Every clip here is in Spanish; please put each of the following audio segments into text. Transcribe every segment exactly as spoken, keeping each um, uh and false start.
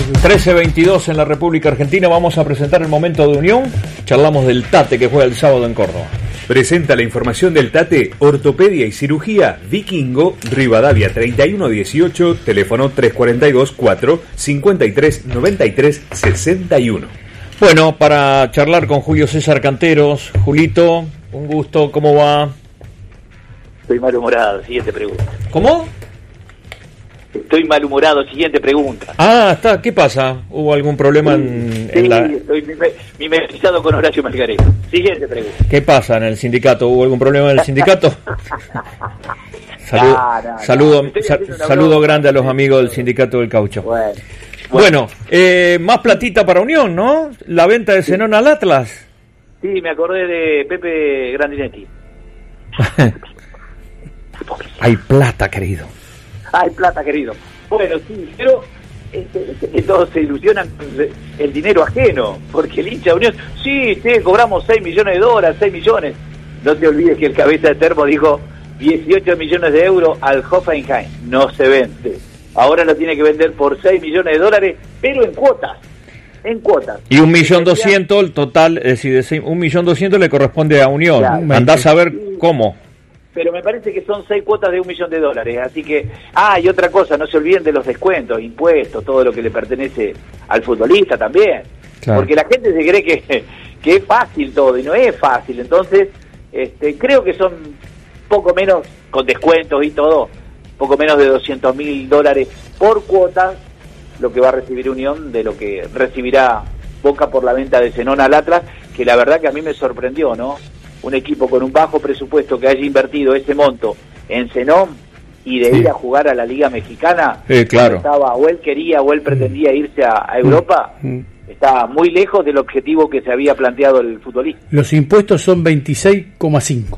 trece veintidós en la República Argentina. Vamos a presentar el momento de Unión. Charlamos del Tate que juega el sábado en Córdoba. Presenta la información del Tate, ortopedia y cirugía Vikingo, Rivadavia treinta y uno dieciocho, teléfono tres cuatro dos, cuatro cinco tres, nueve tres seis uno. Bueno, para charlar con Julio César Canteros. Julito, un gusto, ¿cómo va? Estoy malhumorado, siguiente pregunta. ¿Cómo? Estoy malhumorado, siguiente pregunta. Ah, está, ¿qué pasa? ¿Hubo algún problema en, sí, en la...? estoy mimetizado con Horacio Melgarejo. Siguiente pregunta. ¿Qué pasa en el sindicato? ¿Hubo algún problema en el sindicato? Saludo, no, no, saludo, no. sa saludo grande a los amigos del sindicato del caucho. Bueno, bueno. bueno eh, más platita para Unión, ¿no? La venta de Zenón al Atlas. Sí, me acordé de Pepe Grandinetti. Hay plata, querido. Hay plata, querido. Bueno, sí, pero este, este, todos se ilusionan con el dinero ajeno, porque el hincha de Unión, sí, sí, cobramos seis millones de dólares, seis millones. No te olvides que el cabeza de termo dijo dieciocho millones de euros al Hoffenheim. No se vende. Ahora lo tiene que vender por seis millones de dólares, pero en cuotas. En cuotas. Y un millón doscientos, el total, es decir, de seis, un millón doscientos le corresponde a Unión. Claro. Andás a ver cómo. Pero me parece que son seis cuotas de un millón de dólares, así que... Ah, y otra cosa, no se olviden de los descuentos, impuestos, todo lo que le pertenece al futbolista también. Claro. Porque la gente se cree que, que es fácil todo, y no es fácil. Entonces, este, creo que son poco menos, con descuentos y todo, poco menos de doscientos mil dólares por cuota, lo que va a recibir Unión de lo que recibirá Boca por la venta de Zenón al Atlas, que la verdad que a mí me sorprendió, ¿no? Un equipo con un bajo presupuesto que haya invertido ese monto en Zenón y de sí. ir a jugar a la Liga Mexicana, sí, claro. estaba, o él quería o él pretendía irse a, a Europa, mm. estaba muy lejos del objetivo que se había planteado el futbolista. Los impuestos son veintiséis coma cinco.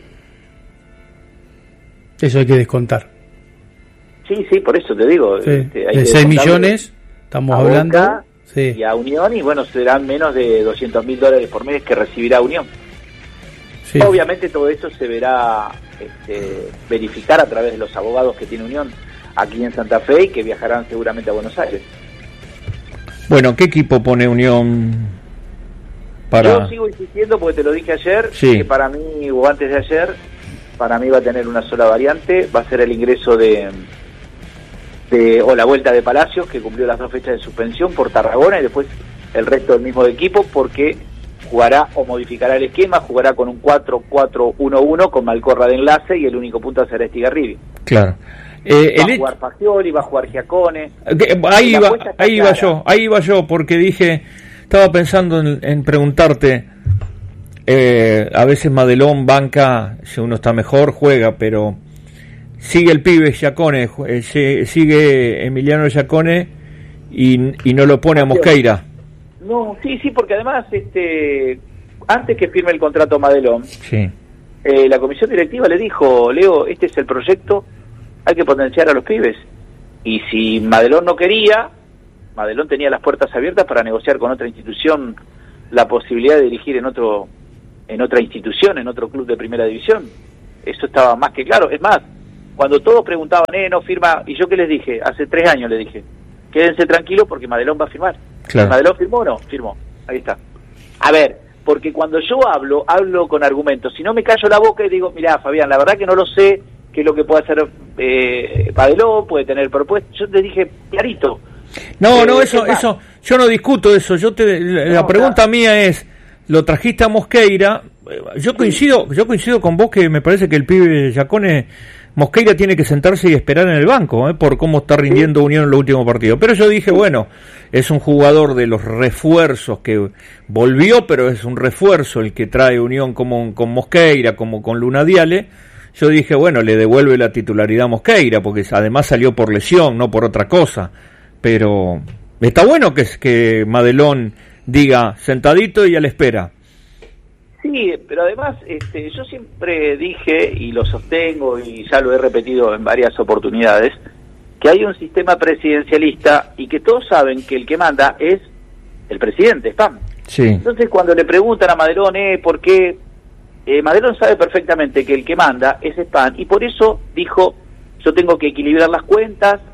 Eso hay que descontar. Sí, sí, por eso te digo. Sí. Este, hay de seis millones, estamos hablando. Boca, sí. Y a Unión, y bueno, serán menos de doscientos mil dólares por mes que recibirá Unión. Sí. Obviamente todo esto se verá este, verificar a través de los abogados que tiene Unión aquí en Santa Fe y que viajarán seguramente a Buenos Aires. Bueno, ¿qué equipo pone Unión para...? Yo sigo insistiendo porque te lo dije ayer, sí. que para mí, o antes de ayer, para mí va a tener una sola variante, va a ser el ingreso de, de o la vuelta de Palacios, que cumplió las dos fechas de suspensión por Tarragona, y después el resto del mismo equipo, porque jugará o modificará el esquema, jugará con un cuatro cuatro uno uno con Malcorra de enlace y el único punto será Estigarribia. Claro. Eh, va a jugar Fagioli, va a jugar Giacone. Ahí iba, ahí iba yo, ahí iba yo, porque dije, estaba pensando en, en preguntarte, eh, a veces Madelón banca, si uno está mejor, juega, pero sigue el pibe Giacone, eh, sigue Emiliano Giacone y, y no lo pone a Mosqueira. No, sí, sí, porque además, este, antes que firme el contrato Madelón, sí. eh, la comisión directiva le dijo, Leo, este es el proyecto, hay que potenciar a los pibes. Y si Madelón no quería, Madelón tenía las puertas abiertas para negociar con otra institución la posibilidad de dirigir en otro, en otra institución, en otro club de primera división. Eso estaba más que claro. Es más, cuando todos preguntaban, eh, no firma, y yo qué les dije, hace tres años les dije, quédense tranquilos porque Madelón va a firmar. Claro. ¿Madelón firmó o no? Firmó. Ahí está. A ver, porque cuando yo hablo, hablo con argumentos. Si no me callo la boca y digo, mirá, Fabián, la verdad que no lo sé, qué es lo que puede hacer eh, Madelón, puede tener propuestas. Yo te dije clarito. No, eh, no, eso, eso, yo no discuto eso. Yo te, la, no, la pregunta claro. mía es, lo trajiste a Mosqueira. Yo coincido, yo coincido con vos que me parece que el pibe Giacone, Mosqueira tiene que sentarse y esperar en el banco, ¿eh? Por cómo está rindiendo sí. Unión en los últimos partidos. Pero yo dije, bueno, es un jugador de los refuerzos que volvió, pero es un refuerzo el que trae Unión como con Mosqueira, como con Luna Diale. Yo dije, bueno, le devuelve la titularidad a Mosqueira, porque además salió por lesión, no por otra cosa. Pero está bueno que, que Madelón diga sentadito y a la espera. Sí, pero además este, yo siempre dije, y lo sostengo, y ya lo he repetido en varias oportunidades, que hay un sistema presidencialista y que todos saben que el que manda es el presidente, Spam. Sí. Entonces cuando le preguntan a Madelón, eh, ¿por qué? Eh, Madelón sabe perfectamente que el que manda es Spam, y por eso dijo, yo tengo que equilibrar las cuentas,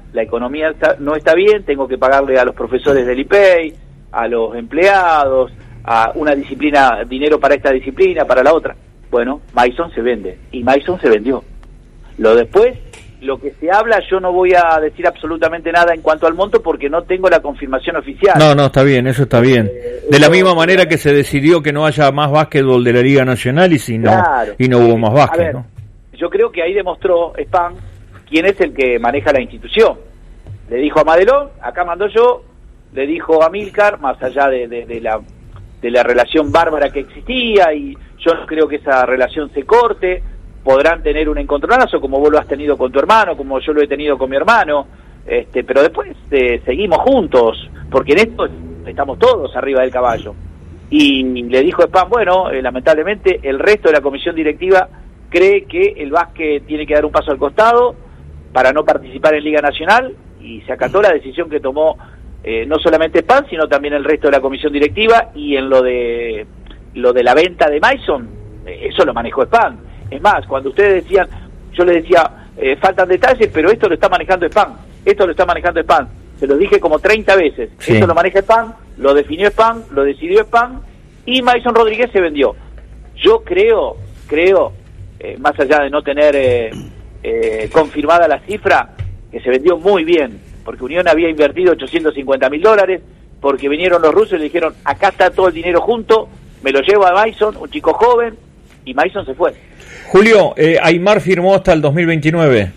la economía está, no está bien, tengo que pagarle a los profesores del I P E I, a los empleados, a una disciplina, dinero para esta disciplina, para la otra. Bueno, Mason se vende, y Mason se vendió. Lo después, lo que se habla, yo no voy a decir absolutamente nada en cuanto al monto porque no tengo la confirmación oficial. No, no, está bien, eso está bien. Eh, de la misma manera que se decidió que no haya más básquetbol de la Liga Nacional y si no, claro, y no hubo más básquet, a ver, ¿no? Yo creo que ahí demostró Spam quién es el que maneja la institución. Le dijo a Madelón, acá mando yo, le dijo a Milcar, más allá de, de, de la de la relación bárbara que existía, y yo no creo que esa relación se corte. Podrán tener un encontronazo como vos lo has tenido con tu hermano, como yo lo he tenido con mi hermano, este, pero después eh, seguimos juntos, porque en esto estamos todos arriba del caballo. Y le dijo Spam, bueno, eh, lamentablemente el resto de la comisión directiva cree que el básquet tiene que dar un paso al costado para no participar en Liga Nacional, y se acató la decisión que tomó eh, no solamente Spam, sino también el resto de la comisión directiva. Y en lo de lo de la venta de Mason, eh, eso lo manejó Spam. Es más, cuando ustedes decían, yo les decía, eh, faltan detalles, pero esto lo está manejando Spam, esto lo está manejando Spam. Se lo dije como treinta veces, sí. Esto lo maneja Spam, lo definió Spam, lo decidió Spam, y Mason Rodríguez se vendió. Yo creo, creo, eh, más allá de no tener eh, eh, confirmada la cifra, que se vendió muy bien, porque Unión había invertido ochocientos cincuenta mil dólares, porque vinieron los rusos y le dijeron, acá está todo el dinero junto, me lo llevo a Mason, un chico joven, y Mason se fue. Julio, eh, Aymar firmó hasta el dos mil veintinueve.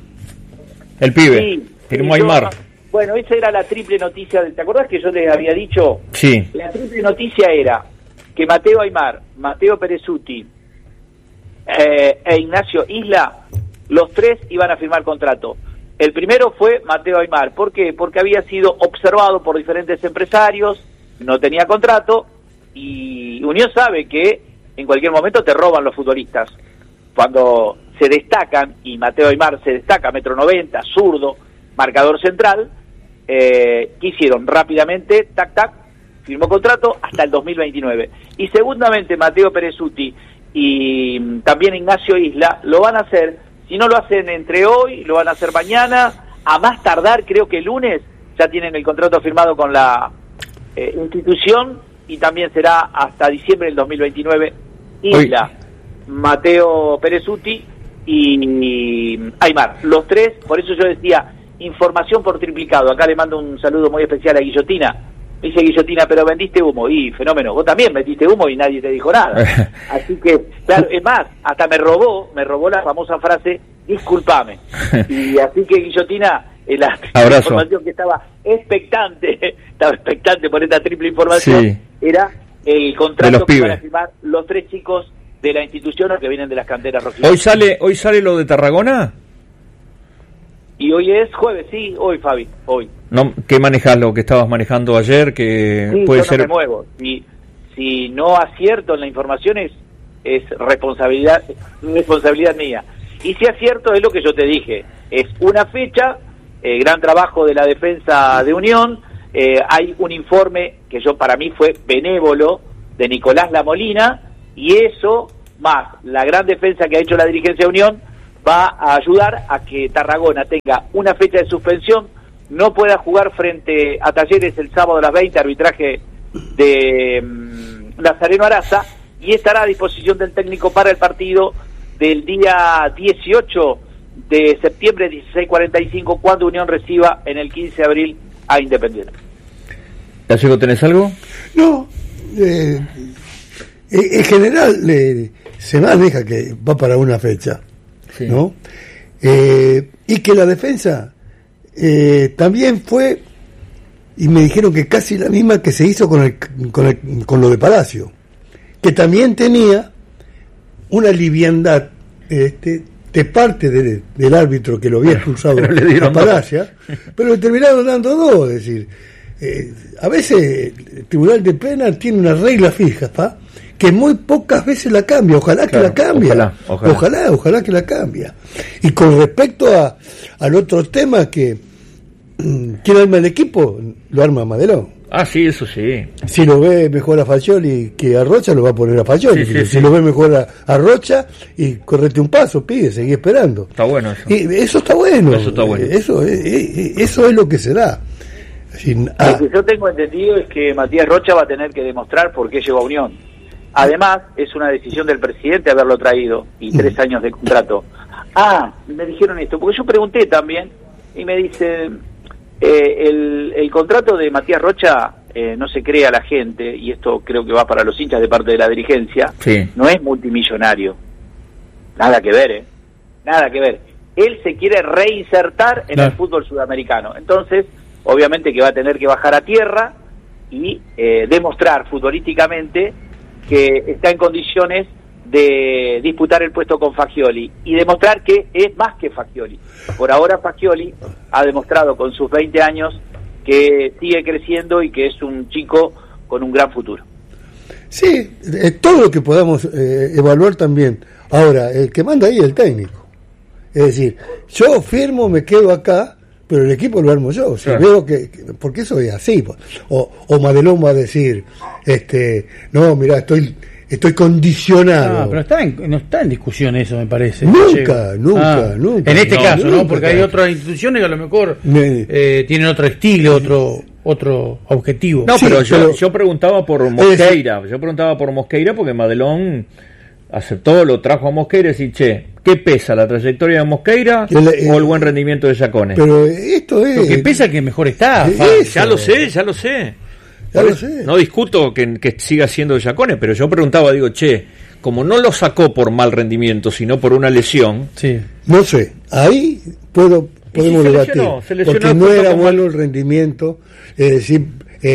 El pibe. Sí, firmó sí, Aymar. Yo, bueno, esa era la triple noticia. ¿Te acordás que yo les había dicho? Sí. La triple noticia era que Mateo Aymar, Mateo Perezuti eh, e Ignacio Isla, los tres iban a firmar contrato. El primero fue Mateo Aymar. ¿Por qué? Porque había sido observado por diferentes empresarios, no tenía contrato, y Unión sabe que en cualquier momento te roban los futbolistas. Cuando se destacan, y Mateo Aymar se destaca, metro noventa, zurdo, marcador central, eh, ¿qué hicieron? Rápidamente, tac, tac, firmó contrato hasta el dos mil veintinueve. Y segundamente Mateo Perezuti y también Ignacio Isla lo van a hacer, si no lo hacen entre hoy, lo van a hacer mañana, a más tardar, creo que el lunes, ya tienen el contrato firmado con la eh, institución, y también será hasta diciembre del dos mil veintinueve. Isla, Hoy. Mateo Perezuti y Aymar, los tres. Por eso yo decía, información por triplicado. Acá le mando un saludo muy especial a Guillotina. Me dice Guillotina, pero vendiste humo. Y fenómeno, vos también metiste humo y nadie te dijo nada. Así que, claro, es más, hasta me robó, me robó la famosa frase, discúlpame. Y así que Guillotina, eh, la, la información que estaba expectante, estaba expectante por esta triple información, sí. Era el contrato que van a firmar los tres chicos de la institución o que vienen de las canteras rojillas. ¿Hoy sale, hoy sale lo de Tarragona? Y hoy es jueves, sí, hoy, Fabi, hoy. No, ¿qué manejas lo que estabas manejando ayer? Que sí, puede yo ser... no me muevo. Si, si no acierto en la información es, es responsabilidad, responsabilidad mía. Y si acierto es lo que yo te dije. Es una fecha, eh, gran trabajo de la defensa de Unión. Eh, hay un informe que yo para mí fue benévolo de Nicolás Lamolina, y eso, más la gran defensa que ha hecho la dirigencia de Unión, va a ayudar a que Tarragona tenga una fecha de suspensión, no pueda jugar frente a Talleres el sábado a las veinte, arbitraje de um, Nazareno Araza, y estará a disposición del técnico para el partido del día dieciocho de septiembre, dieciséis cuarenta y cinco, cuando Unión reciba en el quince de abril a Independiente. ¿Gallego, tenés algo? No, eh, en general eh, se maneja que va para una fecha, sí. ¿No? Eh, y que la defensa eh, también fue, y me dijeron que casi la misma que se hizo con, el, con, el, con lo de Palacio, que también tenía una liviandad este, de parte de, del árbitro que lo había expulsado a Palacio, pero le terminaron dando dos, es decir, eh, a veces el Tribunal de Penal tiene una regla fija, ¿pa? Que muy pocas veces la cambia, ojalá claro, que la cambie, ojalá, ojalá, ojalá, ojalá que la cambie. Y con respecto a al otro tema que ¿quién arma el equipo? Lo arma Madelón. Ah, sí, eso sí. Si lo ve mejor a Fagioli que a Rocha, lo va a poner a Fagioli. Sí, sí, si sí. lo ve mejor a, a Rocha, y correte un paso, pide, seguí esperando. Está bueno eso. Y eso está bueno. Eso está bueno. Eso, es- eso es lo que se da. Sin- ah, Lo que yo tengo entendido es que Matías Rocha va a tener que demostrar por qué llegó a Unión. Además, es una decisión del presidente haberlo traído y tres años de contrato. Ah, me dijeron esto, porque yo pregunté también y me dice, eh, el, el contrato de Matías Rocha eh, no se crea a la gente, y esto creo que va para los hinchas de parte de la dirigencia, Sí. no es multimillonario. Nada que ver, ¿eh? Nada que ver. Él se quiere reinsertar en Claro. el fútbol sudamericano. Entonces, obviamente que va a tener que bajar a tierra y eh, demostrar futbolísticamente que está en condiciones de disputar el puesto con Fagioli y demostrar que es más que Fagioli. Por ahora Fagioli ha demostrado con sus veinte años que sigue creciendo y que es un chico con un gran futuro. sí, eh, todo lo que podamos eh, evaluar también. Ahora, el que manda ahí es el técnico. Es decir, yo firmo, me quedo acá, pero el equipo lo armo yo. Si Claro. veo que, que- porque eso es así. po. O, o Madelón va a decir, este, no, mira, estoy, estoy condicionado. Ah, pero está en, no está en discusión eso, me parece. Nunca, Che. nunca, Ah, nunca. En este No, caso, ¿no? nunca. Porque hay otras instituciones que a lo mejor Ne- eh, tienen otro estilo, otro otro objetivo. No, Sí, pero, yo, pero- yo preguntaba por Mosqueira. Yo preguntaba por Mosqueira porque Madelón aceptó, lo trajo a Mosqueira y decía, che, ¿qué pesa? ¿La trayectoria de Mosqueira El- el- o el buen rendimiento de Giacone? Pero esto es... Lo que pesa es que mejor está. Eh, Fa. eso. Ya lo sé, ya lo sé. Ya Por lo eso, sé. No discuto que, que siga siendo Giacone, pero yo preguntaba, digo, che, como no lo sacó por mal rendimiento, sino por una lesión, Sí. No sé, ahí puedo podemos se debatir, lesionó, se lesionó porque no junto era con bueno el rendimiento, es decir,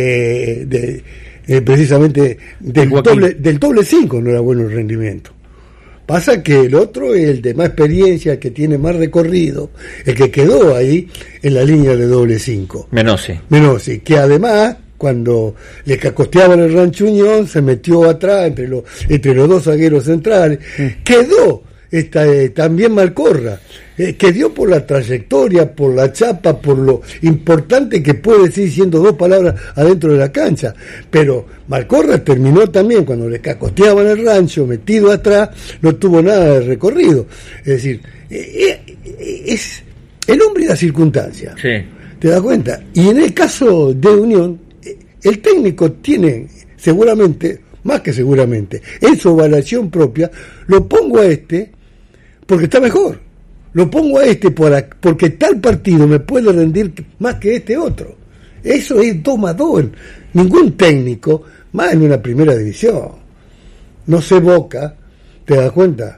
eh, de, eh, precisamente del Joaquín. doble, del doble cinco no era bueno el rendimiento. Pasa que el otro es el de más experiencia, el que tiene más recorrido, el que quedó ahí en la línea de doble cinco. Menossi. Menossi, que además, cuando le cacosteaban el Rancho Unión, se metió atrás entre los, entre los dos zagueros centrales, quedó esta, eh, también Malcorra, eh, que dio por la trayectoria, por la chapa, por lo importante que puede seguir siendo dos palabras adentro de la cancha, pero Malcorra terminó también, cuando le cacosteaban el Rancho, metido atrás, no tuvo nada de recorrido. Es decir, eh, eh, es el hombre y la circunstancia. Sí. ¿Te das cuenta? Y en el caso de Unión, eh, el técnico tiene, seguramente, más que seguramente, en su evaluación propia, lo pongo a este porque está mejor. Lo pongo a este para, porque tal partido me puede rendir más que este otro. Eso es dos más dos. Ningún técnico, más en una primera división. No sé Boca, ¿te das cuenta?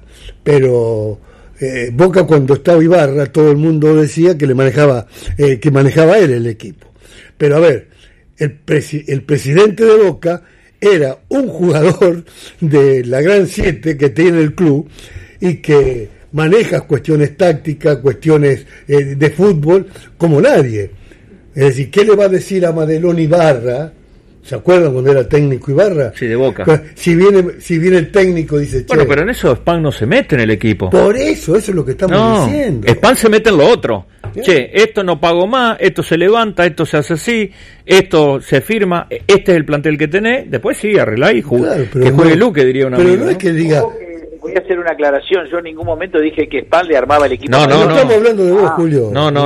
Pero eh, Boca, cuando estaba Ibarra, todo el mundo decía que le manejaba, eh, que manejaba él el equipo. Pero a ver, el, presi- el presidente de Boca era un jugador de la Gran Siete que tiene el club y que maneja cuestiones tácticas, cuestiones eh, de fútbol como nadie. Es decir, ¿qué le va a decir a Madelón Ibarra? ¿Se acuerdan cuando era técnico Ibarra? Sí, de Boca. Si viene, si viene el técnico y dice, Bueno, che, pero en eso Spam no se mete en el equipo. por eso, eso es lo que estamos No, diciendo. Spam se mete en lo otro. Che, esto no pago más, esto se levanta, esto se hace así, esto se firma, este es el plantel que tenés, después sí, arreglá y jugue, Claro, pero que juegue no- Luque, diría un Pero amigo. no es que diga, Ojo que Voy a hacer una aclaración, yo en ningún momento dije que Spam le armaba el equipo. No, no, no, no. estamos hablando de vos, Ah. Julio. No, no,